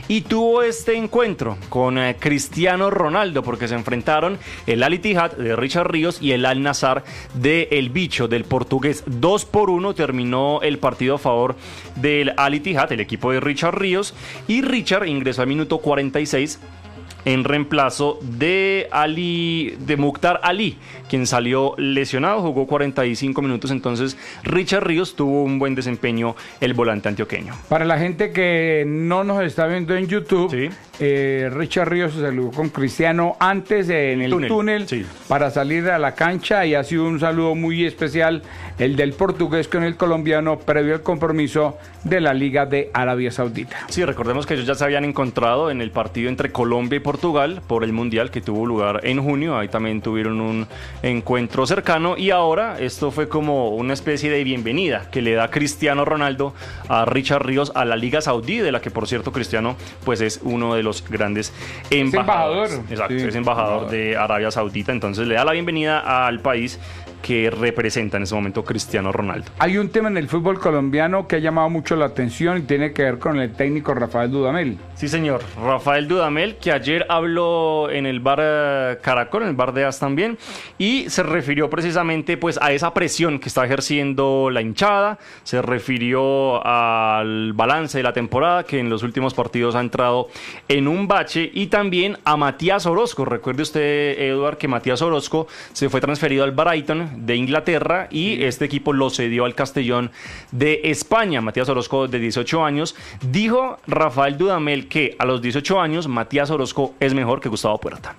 y tuvo este encuentro con Cristiano Ronaldo, porque se enfrentaron el Al Ittihad de Richard Ríos y el Al Nassr de El Bicho, del portugués. 2-1 terminó el partido a favor del Al Ittihad, el equipo de Richard Ríos, y Richard ingresó al minuto 46 en reemplazo de Mukhtar Ali, quien salió lesionado, jugó 45 minutos, entonces Richard Ríos tuvo un buen desempeño, el volante antioqueño. Para la gente que no nos está viendo en YouTube, sí, Richard Ríos se saludó con Cristiano antes en el túnel sí, para salir a la cancha, y ha sido un saludo muy especial el del portugués con el colombiano previo al compromiso de la Liga de Arabia Saudita. Sí, recordemos que ellos ya se habían encontrado en el partido entre Colombia y Portugal por el Mundial que tuvo lugar en junio. Ahí también tuvieron un encuentro cercano, y ahora esto fue como una especie de bienvenida que le da Cristiano Ronaldo a Richard Ríos a la Liga Saudí, de la que por cierto Cristiano pues es uno de los grandes embajadores. Es embajador. Exacto, sí, es embajador de Arabia Saudita, entonces le da la bienvenida al país que representa en ese momento Cristiano Ronaldo. Hay un tema en el fútbol colombiano que ha llamado mucho la atención y tiene que ver con el técnico Rafael Dudamel. Sí, señor, Rafael Dudamel, que ayer habló en el bar Caracol, en el bar de AS también, y se refirió precisamente pues a esa presión que está ejerciendo la hinchada, se refirió al balance de la temporada, que en los últimos partidos ha entrado en un bache, y también a Matías Orozco. Recuerde usted, Eduard, que Matías Orozco se fue transferido al Brighton de Inglaterra y este equipo lo cedió al Castellón de España. Matías Orozco, de 18 años. Dijo Rafael Dudamel que a los 18 años Matías Orozco es mejor que Gustavo Puerta.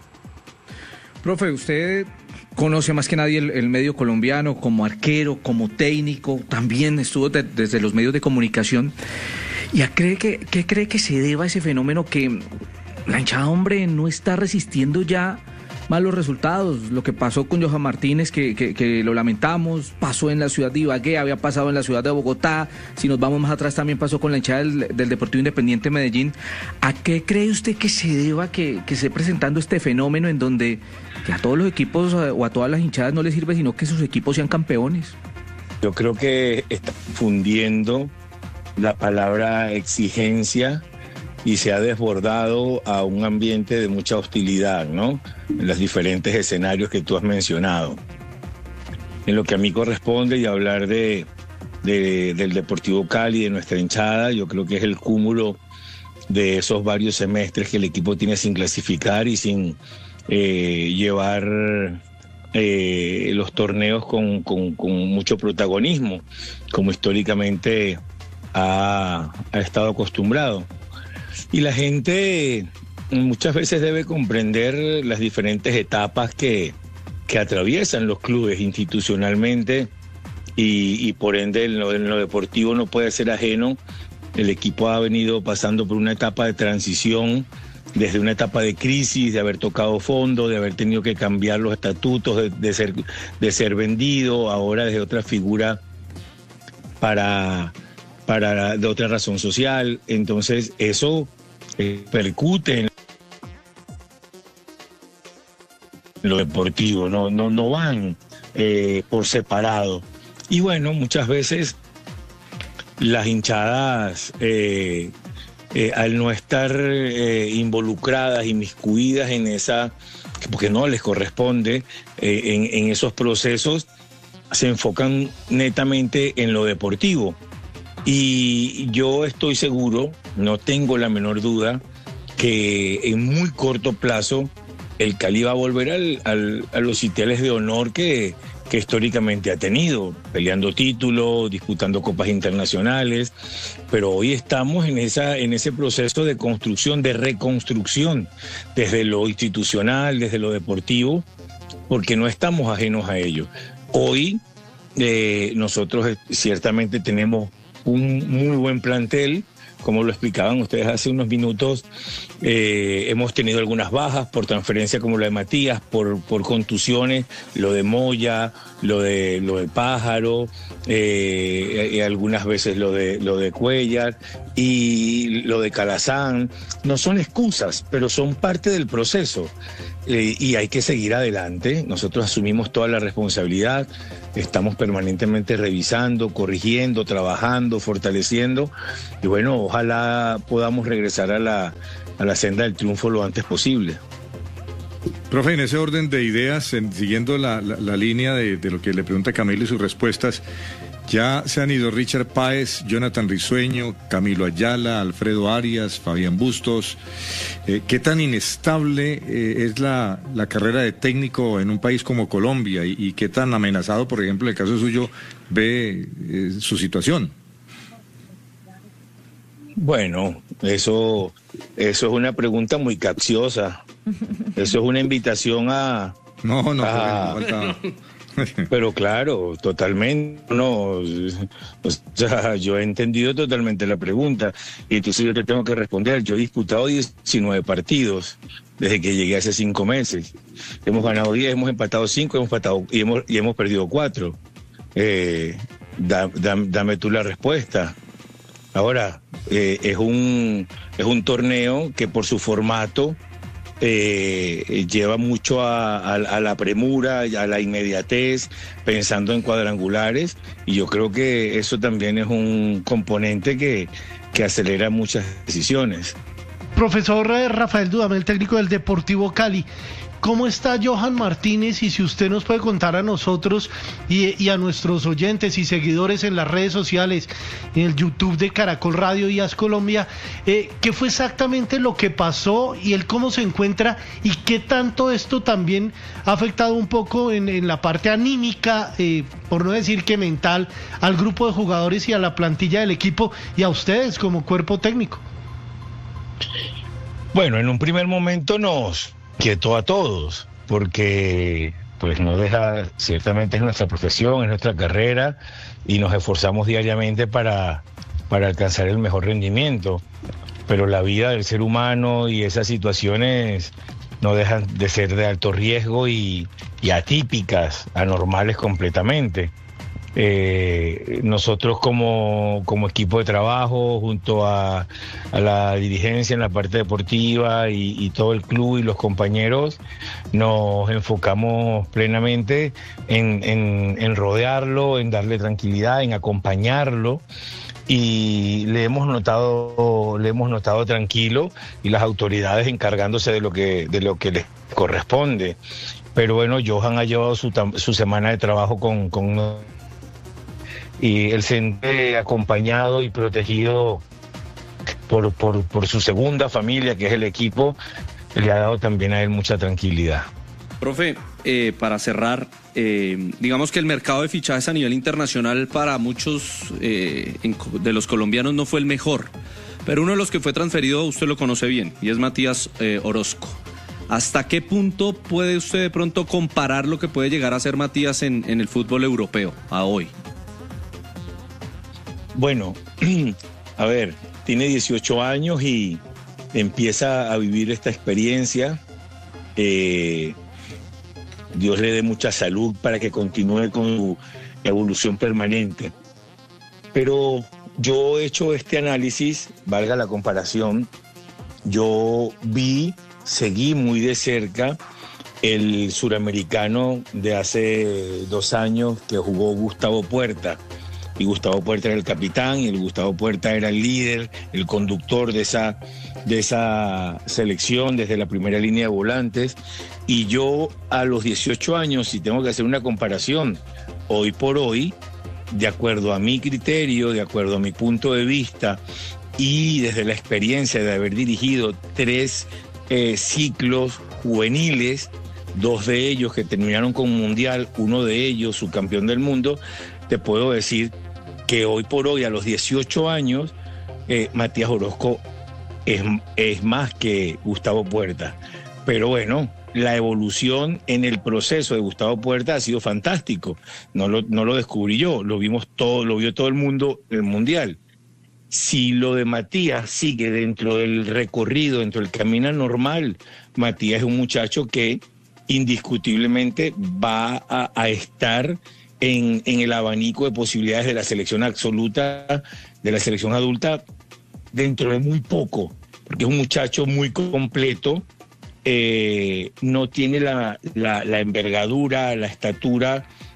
Profe, usted conoce más que nadie el medio colombiano como arquero, como técnico, también estuvo desde los medios de comunicación. ¿Y qué cree que se deba a ese fenómeno que la hinchada, hombre, no está resistiendo ya malos resultados? Lo que pasó con Johan Martínez, que lo lamentamos, pasó en la ciudad de Ibagué, había pasado en la ciudad de Bogotá, si nos vamos más atrás también pasó con la hinchada del Deportivo Independiente Medellín. ¿A qué cree usted que se deba que esté presentando este fenómeno en donde que a todos los equipos o a todas las hinchadas no les sirve sino que sus equipos sean campeones? Yo creo que está fundiendo la palabra exigencia y se ha desbordado a un ambiente de mucha hostilidad, ¿no? En los diferentes escenarios que tú has mencionado. En lo que a mí corresponde, y hablar del Deportivo Cali, de nuestra hinchada, yo creo que es el cúmulo de esos varios semestres que el equipo tiene sin clasificar y sin llevar los torneos con mucho protagonismo, como históricamente ha estado acostumbrado. Y la gente muchas veces debe comprender las diferentes etapas que atraviesan los clubes institucionalmente y por ende en lo deportivo no puede ser ajeno. El equipo ha venido pasando por una etapa de transición, desde una etapa de crisis, de haber tocado fondo, de haber tenido que cambiar los estatutos, de ser vendido, ahora desde otra figura de otra razón social. Entonces eso percute en lo deportivo, no van por separado. Y bueno, muchas veces las hinchadas al no estar involucradas, inmiscuidas en esa, porque no les corresponde en esos procesos, se enfocan netamente en lo deportivo. Y yo estoy seguro, no tengo la menor duda, que en muy corto plazo el Cali va a volver a los sitiales de honor que históricamente ha tenido, peleando títulos, disputando copas internacionales, pero hoy estamos en ese proceso de construcción, de reconstrucción, desde lo institucional, desde lo deportivo, porque no estamos ajenos a ello. Hoy nosotros ciertamente tenemos un muy buen plantel, como lo explicaban ustedes hace unos minutos. Hemos tenido algunas bajas por transferencia, como la de Matías, por contusiones, lo de Moya, lo de Pájaro, algunas veces lo de Cuellar y lo de Calazán. No son excusas, pero son parte del proceso. Y hay que seguir adelante. Nosotros asumimos toda la responsabilidad, estamos permanentemente revisando, corrigiendo, trabajando, fortaleciendo, y bueno, ojalá ojalá podamos regresar a la senda del triunfo lo antes posible. Profe, en ese orden de ideas, siguiendo la línea de lo que le pregunta Camilo y sus respuestas, ya se han ido Richard Páez, Jonathan Risueño, Camilo Ayala, Alfredo Arias, Fabián Bustos. ¿Qué tan inestable es la carrera de técnico en un país como Colombia y qué tan amenazado, por ejemplo, en el caso suyo, ve su situación? Bueno, eso es una pregunta muy capciosa. Eso es una invitación a... No falta... Pero claro, totalmente, no, o sea, yo he entendido totalmente la pregunta y entonces yo te tengo que responder. Yo he disputado 19 partidos desde que llegué hace 5 meses. Hemos ganado 10, hemos empatado 5, y hemos perdido 4. Dame tú la respuesta. Ahora, es un torneo que por su formato lleva mucho a la premura, a la inmediatez, pensando en cuadrangulares, y yo creo que eso también es un componente que acelera muchas decisiones. Profesor Rafael Dudamel, técnico del Deportivo Cali, ¿cómo está Johan Martínez? Y si usted nos puede contar a nosotros y a nuestros oyentes y seguidores en las redes sociales, en el YouTube de Caracol Radio y AS Colombia, ¿qué fue exactamente lo que pasó y él cómo se encuentra y qué tanto esto también ha afectado un poco en la parte anímica, por no decir que mental, al grupo de jugadores y a la plantilla del equipo y a ustedes como cuerpo técnico? Bueno, en un primer momento nos quietó a todos, porque pues nos deja, ciertamente es nuestra profesión, es nuestra carrera y nos esforzamos diariamente para alcanzar el mejor rendimiento, pero la vida del ser humano y esas situaciones no dejan de ser de alto riesgo y atípicas, anormales completamente. Nosotros como equipo de trabajo, junto a la dirigencia en la parte deportiva y todo el club y los compañeros, nos enfocamos plenamente en rodearlo, en darle tranquilidad, en acompañarlo, y le hemos notado tranquilo y las autoridades encargándose de lo que les corresponde. Pero bueno, Johan ha llevado su semana de trabajo con y él se siente acompañado y protegido por su segunda familia, que es el equipo, le ha dado también a él mucha tranquilidad. Profe, para cerrar, digamos que el mercado de fichajes a nivel internacional para muchos de los colombianos no fue el mejor, pero uno de los que fue transferido usted lo conoce bien, y es Matías Orozco. ¿Hasta qué punto puede usted de pronto comparar lo que puede llegar a ser Matías en el fútbol europeo a hoy? Bueno, a ver, tiene 18 años y empieza a vivir esta experiencia. Dios le dé mucha salud para que continúe con su evolución permanente. Pero yo he hecho este análisis, valga la comparación, yo seguí muy de cerca el suramericano de hace 2 años que jugó Gustavo Puerta. Y Gustavo Puerta era el capitán, y Gustavo Puerta era el líder, el conductor de esa selección desde la primera línea de volantes. Y yo a los 18 años, si tengo que hacer una comparación, hoy por hoy, de acuerdo a mi criterio, de acuerdo a mi punto de vista, y desde la experiencia de haber dirigido 3 ciclos juveniles, 2 de ellos que terminaron con un mundial, 1 de ellos subcampeón del mundo, te puedo decir que hoy por hoy, a los 18 años, Matías Orozco es más que Gustavo Puerta. Pero bueno, la evolución en el proceso de Gustavo Puerta ha sido fantástico. No lo descubrí yo, lo vio todo el mundo en el Mundial. Si lo de Matías sigue dentro del recorrido, dentro del camino normal, Matías es un muchacho que indiscutiblemente va a estar en el abanico de posibilidades de la selección absoluta, de la selección adulta, dentro de muy poco, porque es un muchacho muy completo, no tiene la envergadura, la estatura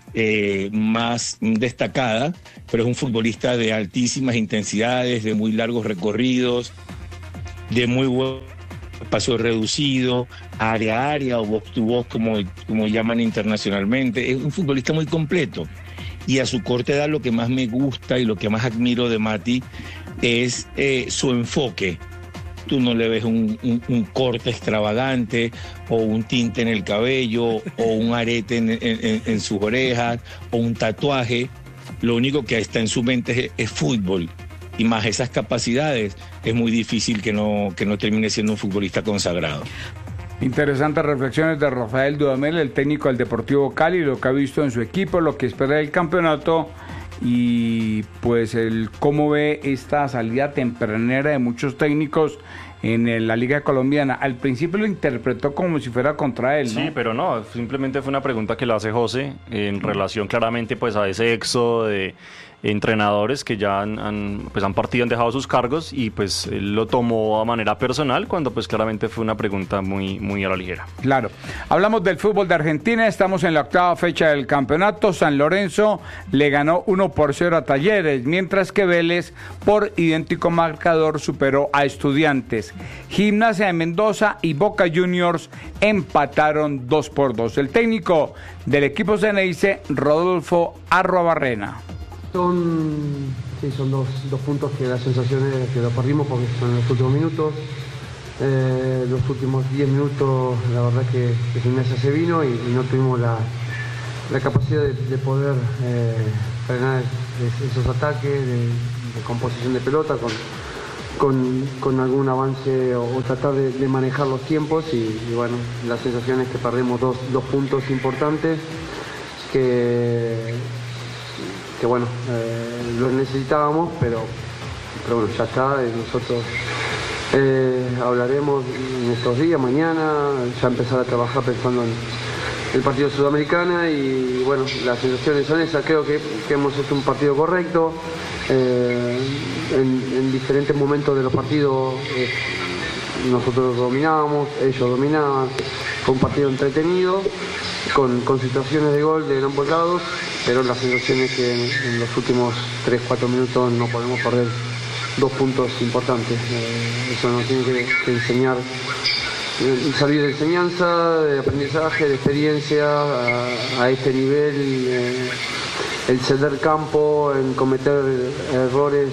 más destacada, pero es un futbolista de altísimas intensidades, de muy largos recorridos, de muy buen espacio reducido, área a área o box to box como llaman internacionalmente. Es un futbolista muy completo y a su corta edad lo que más me gusta y lo que más admiro de Mati es su enfoque. Tú no le ves un corte extravagante o un tinte en el cabello o un arete en sus orejas o un tatuaje. Lo único que está en su mente es fútbol, y más esas capacidades es muy difícil que no termine siendo un futbolista consagrado. Interesantes reflexiones de Rafael Dudamel, el técnico del Deportivo Cali, lo que ha visto en su equipo, lo que espera del campeonato y pues el cómo ve esta salida tempranera de muchos técnicos en la Liga Colombiana. Al principio lo interpretó como si fuera contra él, ¿no? Sí, pero no, simplemente fue una pregunta que le hace José en relación claramente pues a ese éxodo de entrenadores que ya han partido, han dejado sus cargos, y pues él lo tomó a manera personal cuando pues claramente fue una pregunta muy a la ligera. Claro. Hablamos del fútbol de Argentina, estamos en la 8ª fecha del campeonato. San Lorenzo le ganó 1-0 a Talleres, mientras que Vélez por idéntico marcador superó a Estudiantes. Gimnasia de Mendoza y Boca Juniors empataron 2-2. El técnico del equipo Ceneice, Rodolfo Arruabarrena. Son dos puntos que la sensación es que lo perdimos porque son los últimos minutos. Los últimos 10 minutos la verdad que Gimnasia se vino y no tuvimos la capacidad de poder frenar esos ataques de composición de pelota con algún avance o tratar de manejar los tiempos y bueno, la sensación es que perdemos dos puntos importantes que bueno, los necesitábamos, pero bueno, ya está. Nosotros hablaremos en estos días, mañana, ya empezar a trabajar pensando en el partido Sudamericana y bueno, las sensaciones son esas. Creo que hemos hecho un partido correcto. En diferentes momentos de los partidos nosotros dominábamos, ellos dominaban. Fue un partido entretenido, con situaciones de gol de ambos lados, pero la sensación es que en los últimos 3-4 minutos no podemos perder 2 puntos importantes. Eso nos tiene que enseñar, salir de enseñanza, de aprendizaje, de experiencia a este nivel, el ceder campo, en cometer errores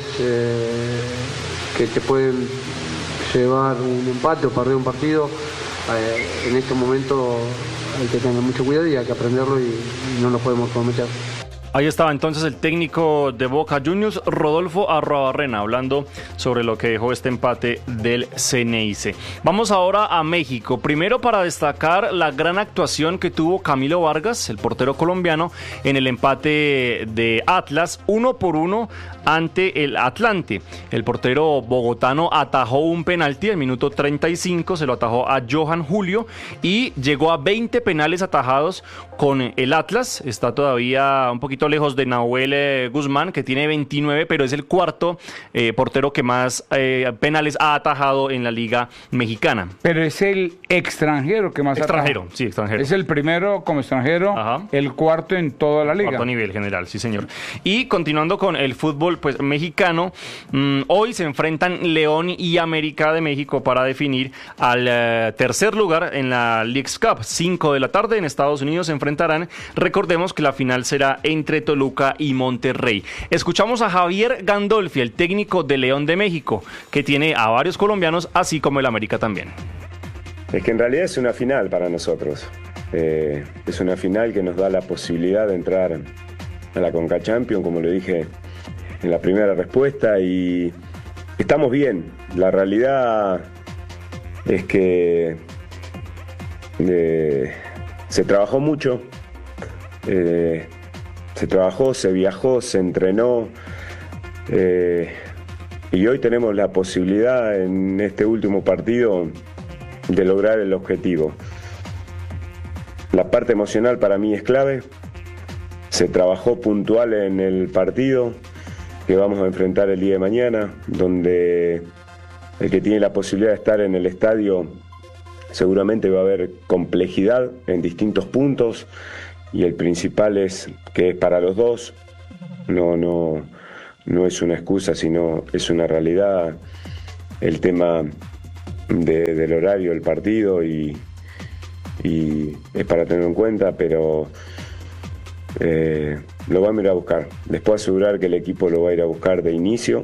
que te pueden llevar un empate o perder un partido. En este momento hay que tener mucho cuidado y hay que aprenderlo y no lo podemos cometer. Ahí estaba entonces el técnico de Boca Juniors, Rodolfo Arruabarrena, hablando sobre lo que dejó este empate del Ceneice. Vamos ahora a México. Primero, para destacar la gran actuación que tuvo Camilo Vargas, el portero colombiano, en el empate de Atlas 1-1 ante el Atlante. El portero bogotano atajó un penalti al minuto 35, se lo atajó a Johan Julio y llegó a 20 penales atajados con el Atlas. Está todavía un poquito lejos de Nahuel Guzmán, que tiene 29, pero es el cuarto portero que más penales ha atajado en la Liga Mexicana. Pero es el extranjero que más extranjero, atajado. Sí, extranjero. Es el primero como extranjero, ajá, el cuarto en toda la liga. Cuarto a nivel general, sí señor. Y continuando con el fútbol pues mexicano, hoy se enfrentan León y América de México para definir al tercer lugar en la Leagues Cup. 5 de la tarde en Estados Unidos se enfrentarán. Recordemos que la final será entre Toluca y Monterrey. Escuchamos a Javier Gandolfi, el técnico de León de México, que tiene a varios colombianos, así como el América también. Es que en realidad es una final para nosotros. Es una final que nos da la posibilidad de entrar a la Conca Champions, como le dije en la primera respuesta, y estamos bien. La realidad es que se trabajó mucho, se viajó, se entrenó, y hoy tenemos la posibilidad en este último partido de lograr el objetivo. La parte emocional para mí es clave. Se trabajó puntual en el partido que vamos a enfrentar el día de mañana, donde el que tiene la posibilidad de estar en el estadio seguramente va a haber complejidad en distintos puntos y el principal es que es para los dos, no es una excusa, sino es una realidad el tema del horario del partido y es para tenerlo en cuenta, pero lo vamos a ir a buscar. Les puedo asegurar que el equipo lo va a ir a buscar de inicio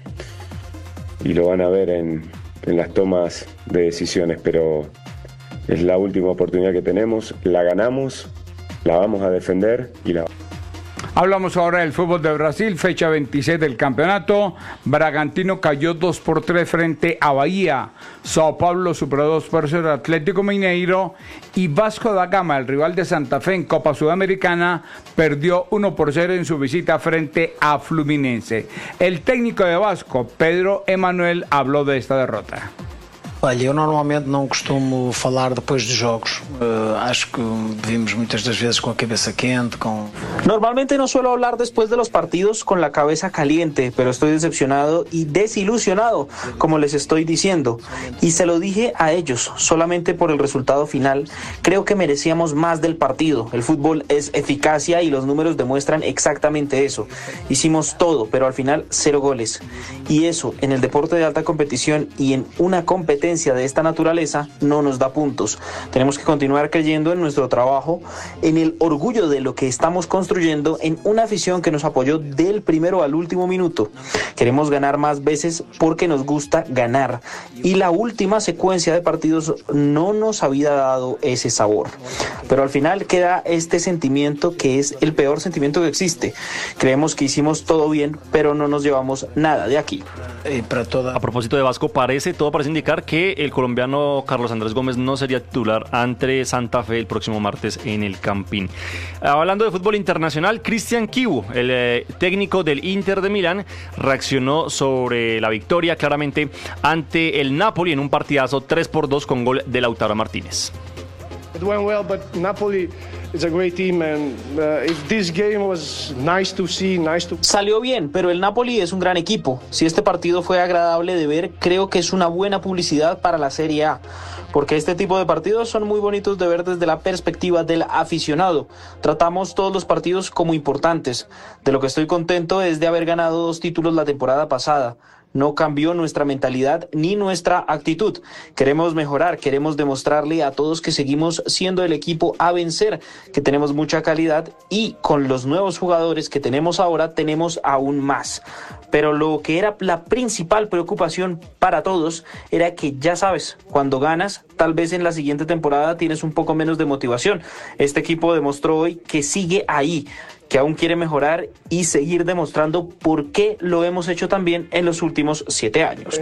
y lo van a ver en las tomas de decisiones, pero es la última oportunidad que tenemos, la ganamos, la vamos a defender y la... Hablamos ahora del fútbol de Brasil, fecha 26 del campeonato. Bragantino cayó 2-3 frente a Bahía. Sao Paulo superó 2-0 al Atlético Mineiro. Y Vasco da Gama, el rival de Santa Fe en Copa Sudamericana, perdió 1-0 en su visita frente a Fluminense. El técnico de Vasco, Pedro Emanuel, habló de esta derrota. Olha, eu normalmente não costumo falar depois dos jogos. Acho que vimos muitas das vezes com a cabeça quente, com... Normalmente no suelo hablar después de los partidos con la cabeza caliente, pero estoy decepcionado y desilusionado, como les estoy diciendo. Y se lo dije a ellos, solamente por el resultado final. Creo que merecíamos más del partido. El fútbol es eficacia y los números demuestran exactamente eso. Hicimos todo, pero al final 0 goles. Y eso, en el deporte de alta competición y en una competencia de esta naturaleza, no nos da puntos. Tenemos que continuar creyendo en nuestro trabajo, en el orgullo de lo que estamos construyendo, en una afición que nos apoyó del primero al último minuto. Queremos ganar más veces porque nos gusta ganar. Y la última secuencia de partidos no nos había dado ese sabor. Pero al final queda este sentimiento que es el peor sentimiento que existe. Creemos que hicimos todo bien, pero no nos llevamos nada de aquí. A propósito de Vasco, todo parece indicar que el colombiano Carlos Andrés Gómez no sería titular ante Santa Fe el próximo martes en el Campín. Hablando de fútbol internacional, Cristian Chivu, el técnico del Inter de Milán, reaccionó sobre la victoria claramente ante el Napoli en un partidazo 3-2 con gol de Lautaro Martínez. It went well, but Napoli is a great team, and if this game was nice to see, Salió bien, pero el Napoli es un gran equipo. Si este partido fue agradable de ver, creo que es una buena publicidad para la Serie A, porque este tipo de partidos son muy bonitos de ver desde la perspectiva del aficionado. Tratamos todos los partidos como importantes. De lo que estoy contento es de haber ganado 2 títulos la temporada pasada. No cambió nuestra mentalidad ni nuestra actitud. Queremos mejorar, queremos demostrarle a todos que seguimos siendo el equipo a vencer, que tenemos mucha calidad y con los nuevos jugadores que tenemos ahora tenemos aún más. Pero lo que era la principal preocupación para todos era que, ya sabes, cuando ganas, tal vez en la siguiente temporada tienes un poco menos de motivación. Este equipo demostró hoy que sigue ahí, que aún quiere mejorar y seguir demostrando por qué lo hemos hecho tan bien en los últimos 7 años.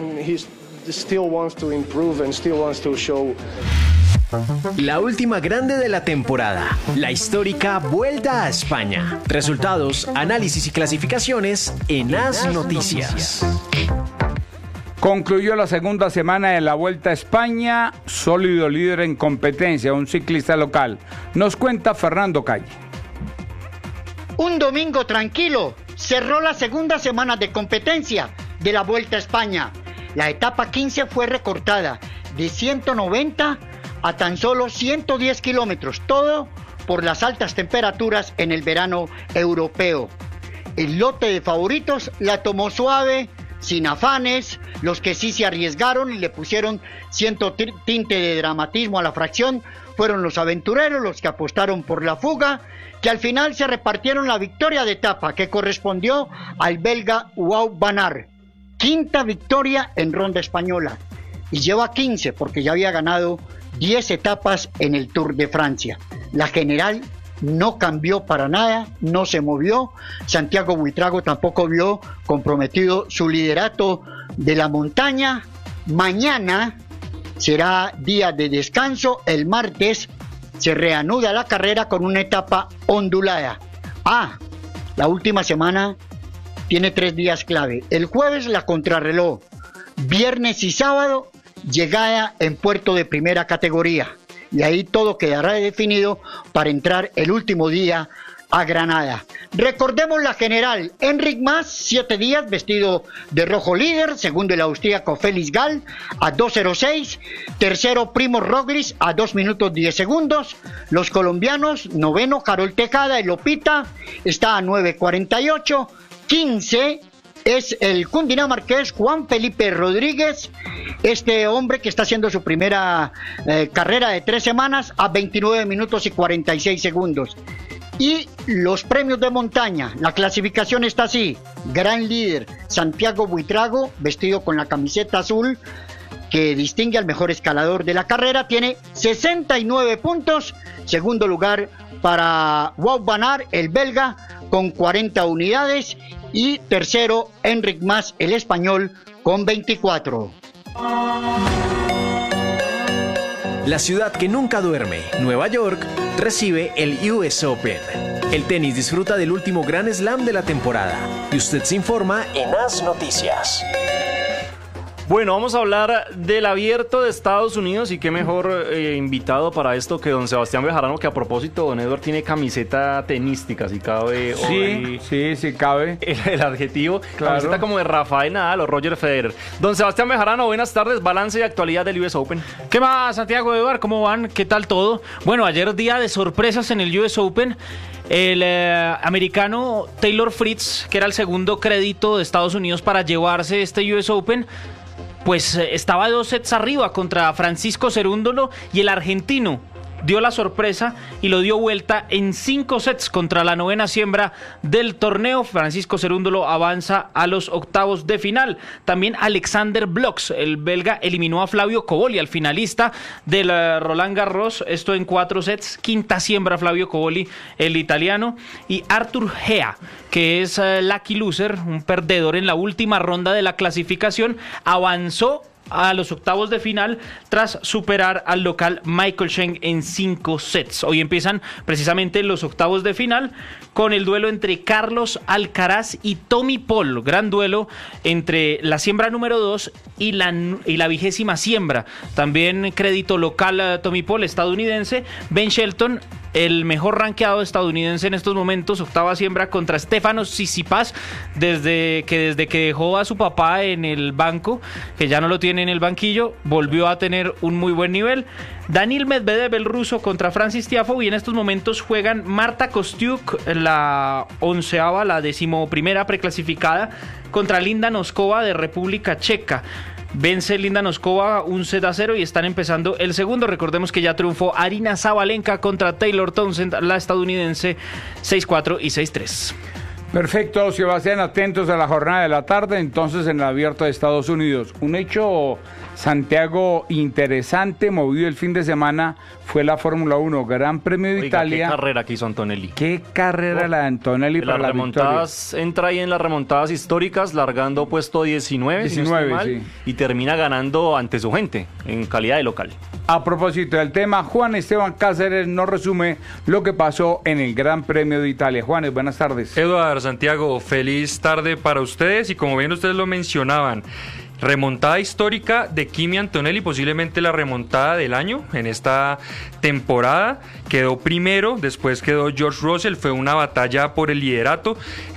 La última grande de la temporada, la histórica Vuelta a España. Resultados, análisis y clasificaciones en AS Noticias. Concluyó la segunda semana de la Vuelta a España, sólido líder en competencia, un ciclista local. Nos cuenta Fernando Calle. Un domingo tranquilo cerró la segunda semana de competencia de la Vuelta a España. La etapa 15 fue recortada de 190 a tan solo 110 kilómetros, todo por las altas temperaturas en el verano europeo. El lote de favoritos la tomó suave, sin afanes. Los que sí se arriesgaron y le pusieron cierto tinte de dramatismo a la fracción fueron los aventureros, los que apostaron por la fuga, que al final se repartieron la victoria de etapa, que correspondió al belga Wout van Aert. 5ª victoria en ronda española, y lleva 15 porque ya había ganado 10 etapas en el Tour de Francia. La general no cambió para nada, no se movió. Santiago Buitrago tampoco vio comprometido su liderato de la montaña. Mañana será día de descanso. El martes se reanuda la carrera con una etapa ondulada. La última semana tiene 3 días clave. El jueves la contrarreloj. Viernes y sábado llegada en puerto de primera categoría. Y ahí todo quedará definido para entrar el último día a Granada. Recordemos la general: Enric Mas, 7 días, vestido de rojo, líder. Segundo, el austríaco Félix Gall a 2:06. Tercero, Primo Roglic a 2 minutos 10 segundos. Los colombianos: noveno, Carol Tejada, el Lopita, está a 9:48. 15 es el cundinamarqués Juan Felipe Rodríguez, este hombre que está haciendo su primera carrera de 3 semanas, a 29 minutos y 46 segundos. Y los premios de montaña, la clasificación está así: gran líder Santiago Buitrago, vestido con la camiseta azul que distingue al mejor escalador de la carrera, tiene 69 puntos. Segundo lugar para Wout van Aert, el belga, con 40 unidades. Y tercero, Enric Mas, el español, con 24. La ciudad que nunca duerme, Nueva York, recibe el US Open. El tenis disfruta del último Grand Slam de la temporada. Y usted se informa en As Noticias. Bueno, vamos a hablar del Abierto de Estados Unidos, y qué mejor invitado para esto que don Sebastián Bejarano, que a propósito, don Edward tiene camiseta tenística, si cabe. Sí, cabe. El adjetivo, claro. Camiseta como de Rafael Nadal o Roger Federer. Don Sebastián Bejarano, buenas tardes, balance y actualidad del US Open. ¿Qué más, Santiago, Edward? ¿Cómo van? ¿Qué tal todo? Bueno, ayer día de sorpresas en el US Open. El americano Taylor Fritz, que era el segundo crédito de Estados Unidos para llevarse este US Open, pues estaba 2 sets arriba contra Francisco Cerúndolo, y el argentino dio la sorpresa y lo dio vuelta en 5 sets contra la 9ª siembra del torneo. Francisco Cerúndolo avanza a los octavos de final. También Alexander Blox, el belga, eliminó a Flavio Cobolli, al finalista del Roland Garros, esto en 4 sets. 5ª siembra Flavio Cobolli, el italiano. Y Arthur Gea, que es lucky loser, un perdedor en la última ronda de la clasificación, avanzó a los octavos de final tras superar al local Michael Cheng en 5 sets. Hoy empiezan precisamente los octavos de final con el duelo entre Carlos Alcaraz y Tommy Paul, gran duelo entre la siembra número 2 y la 20ª siembra. También crédito local Tommy Paul, estadounidense. Ben Shelton, el mejor rankeado estadounidense en estos momentos, 8ª siembra contra Stefanos Tsitsipas, desde que dejó a su papá en el banco, que ya no lo tiene en el banquillo, volvió a tener un muy buen nivel. Daniil Medvedev, el ruso, contra Francis Tiafoe, y en estos momentos juegan Marta Kostyuk, la 11ª, la 11ª preclasificada, contra Linda Noskova de República Checa. Vence Linda Noskova 1-0 y están empezando el segundo. Recordemos que ya triunfó Arina Sabalenka contra Taylor Townsend, la estadounidense, 6-4 y 6-3. Perfecto, Sebastián, atentos a la jornada de la tarde, entonces en el Abierto de Estados Unidos. Un hecho, Santiago, interesante, movido el fin de semana, fue la Fórmula 1, Gran Premio de Italia. Qué carrera que hizo Antonelli. Qué carrera la de Antonelli para la remontadas, victoria. Entra ahí en las remontadas históricas, largando puesto 19 si no estoy mal, sí. Y termina ganando ante su gente, en calidad de local. A propósito del tema, Juan Esteban Cáceres nos resume lo que pasó en el Gran Premio de Italia. Juanes, buenas tardes. Eduardo, Santiago, feliz tarde para ustedes, y como bien ustedes lo mencionaban, remontada histórica de Kimi Antonelli, posiblemente la remontada del año en esta temporada. Quedó primero, después quedó George Russell, fue una batalla por el liderato.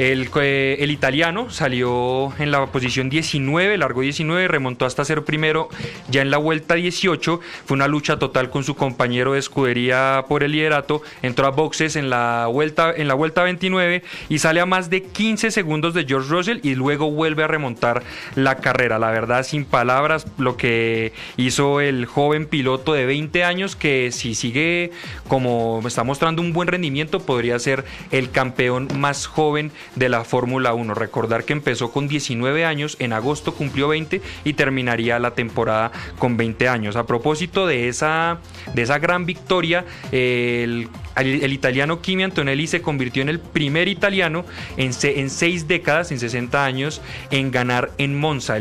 El italiano salió en la posición 19, largó 19, remontó hasta ser primero ya en la vuelta 18. Fue una lucha total con su compañero de escudería por el liderato. Entró a boxes en la vuelta 29 y sale a más de 15 segundos de George Russell, y luego vuelve a remontar la carrera. La verdad, sin palabras, lo que hizo el joven piloto de 20 años, que si sigue como está mostrando un buen rendimiento, podría ser el campeón más joven de la Fórmula 1. Recordar que empezó con 19 años, en agosto cumplió 20 y terminaría la temporada con 20 años. A propósito de esa gran victoria, el italiano Kimi Antonelli se convirtió en el primer italiano en 6 décadas, en 60 años, en ganar en Monza. El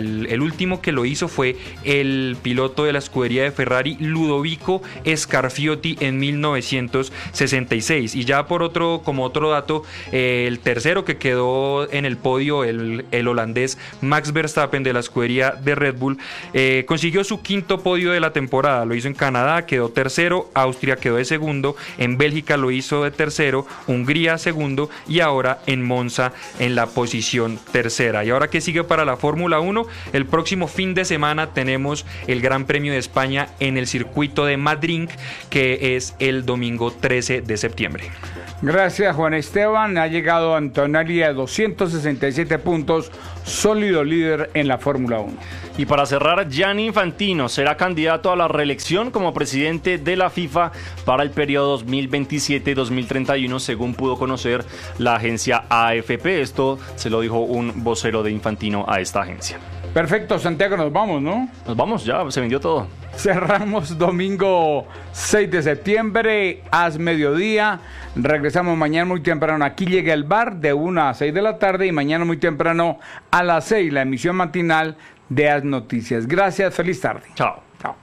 último que lo hizo fue el piloto de la escudería de Ferrari, Ludovico Scarfiotti, en 1966. Y ya como otro dato, el tercero que quedó en el podio, el holandés Max Verstappen de la escudería de Red Bull, consiguió su quinto podio de la temporada. Lo hizo en Canadá, quedó tercero, Austria quedó de segundo, en Bélgica lo hizo de tercero, Hungría segundo y ahora en Monza en la posición tercera. Y ahora, ¿qué sigue para la Fórmula 1? El próximo fin de semana tenemos el Gran Premio de España en el circuito de Madrid, que es el domingo 13 de septiembre. Gracias, Juan Esteban. Ha llegado Antonelli a 267 puntos, sólido líder en la Fórmula 1. Y para cerrar, Gianni Infantino será candidato a la reelección como presidente de la FIFA para el periodo 2027-2031, según pudo conocer la agencia AFP. Esto se lo dijo un vocero de Infantino a esta agencia. Perfecto, Santiago, nos vamos, ¿no? Nos vamos, ya, se vendió todo. Cerramos domingo 6 de septiembre, haz mediodía. Regresamos mañana muy temprano. Aquí llega el bar de 1 a 6 de la tarde y mañana muy temprano a las 6, la emisión matinal de Haz Noticias. Gracias, feliz tarde. Chao. Chao.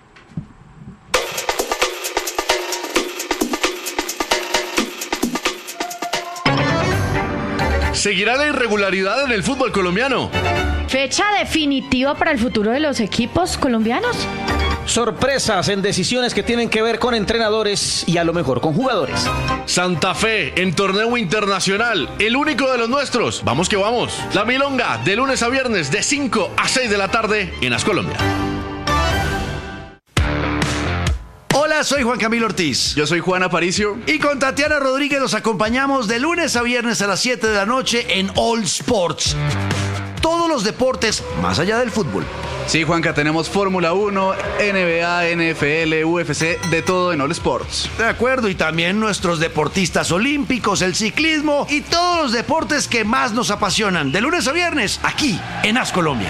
¿Seguirá la irregularidad en el fútbol colombiano? ¿Fecha definitiva para el futuro de los equipos colombianos? Sorpresas en decisiones que tienen que ver con entrenadores y a lo mejor con jugadores. Santa Fe en torneo internacional, el único de los nuestros. Vamos que vamos. La Milonga, de lunes a viernes, de 5 a 6 de la tarde en Haz Colombia. Hola, soy Juan Camilo Ortiz. Yo soy Juan Aparicio. Y con Tatiana Rodríguez los acompañamos de lunes a viernes a las 7 de la noche en All Sports. Todos los deportes más allá del fútbol. Sí, Juanca, tenemos Fórmula 1, NBA, NFL, UFC, de todo en All Sports. De acuerdo, y también nuestros deportistas olímpicos, el ciclismo y todos los deportes que más nos apasionan. De lunes a viernes, aquí en Haz Colombia.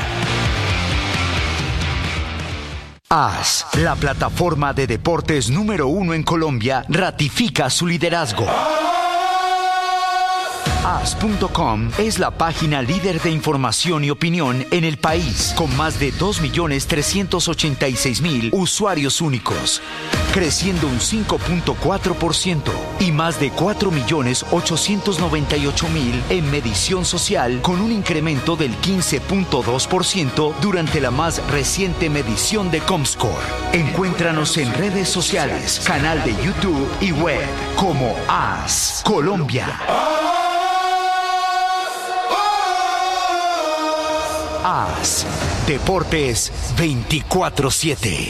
Haz, la plataforma de deportes número 1 en Colombia, ratifica su liderazgo. Haz.com es la página líder de información y opinión en el país, con más de 2.386.000 usuarios únicos, creciendo un 5.4% y más de 4.898.000 en medición social, con un incremento del 15.2% durante la más reciente medición de Comscore. Encuéntranos en redes sociales, canal de YouTube y web como Haz Colombia. Haz Deportes 24/7.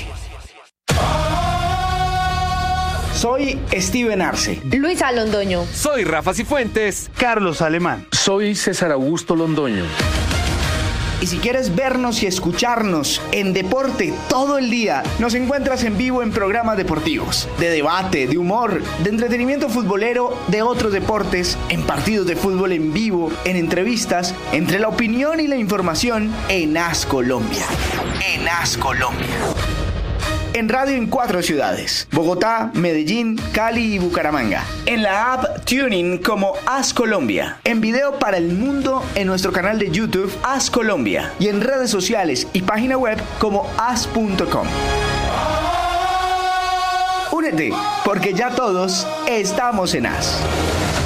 Soy Steven Arce. Luisa Londoño. Soy Rafa Cifuentes. Carlos Alemán. Soy César Augusto Londoño. Y si quieres vernos y escucharnos en deporte todo el día, nos encuentras en vivo en programas deportivos, de debate, de humor, de entretenimiento futbolero, de otros deportes, en partidos de fútbol en vivo, en entrevistas, entre la opinión y la información, en Haz Colombia. En Haz Colombia. En radio en 4 ciudades: Bogotá, Medellín, Cali y Bucaramanga. En la app TuneIn como Haz Colombia. En video para el mundo en nuestro canal de YouTube Haz Colombia. Y en redes sociales y página web como haz.com. Únete, porque ya todos estamos en Haz.